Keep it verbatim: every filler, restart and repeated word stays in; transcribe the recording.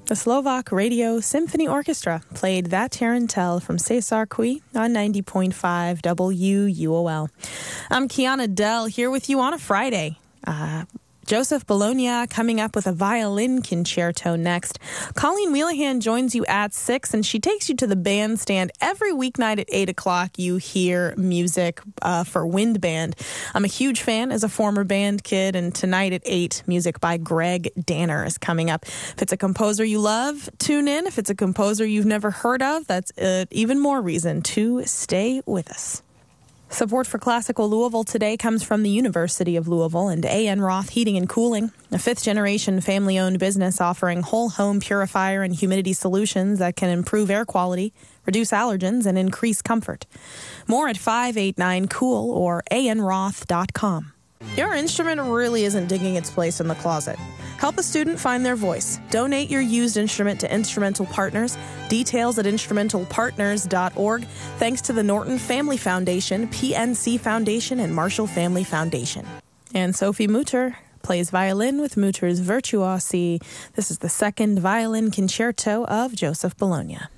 The Slovak Radio Symphony Orchestra played That Tarantelle from Cesar Cui on ninety point five W U O L. I'm Kiana Dell here with you on a Friday. Uh, Joseph Bologna coming up with a violin concerto next. Colleen Wheelahan joins you at six, and she takes you to the bandstand. Every weeknight at eight o'clock, you hear music uh, for Wind Band. I'm a huge fan as a former band kid, and tonight at eight, music by Greg Danner is coming up. If it's a composer you love, tune in. If it's a composer you've never heard of, that's uh, even more reason to stay with us. Support for Classical Louisville today comes from the University of Louisville and A N Roth Heating and Cooling, a fifth-generation family-owned business offering whole-home purifier and humidity solutions that can improve air quality, reduce allergens, and increase comfort. More at five eight nine cool or a n roth dot com. Your instrument really isn't digging its place in the closet. Help a student find their voice. Donate your used instrument to Instrumental Partners. Details at instrumental partners dot org. Thanks to the Norton Family Foundation, P N C Foundation, and Marshall Family Foundation. And Sophie Mutter plays violin with Mutter's Virtuosi. This is the second violin concerto of Joseph Bologna.